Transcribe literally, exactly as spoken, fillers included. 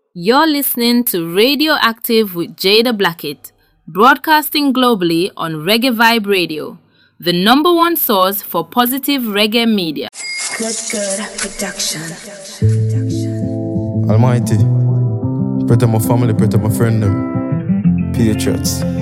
You're listening to Radioactive with Jada Blackett, broadcasting globally on Reggae Vibe Radio, the number one source for positive reggae media. Good, good production. Almighty, protect my family, protect my friend them, Patriots.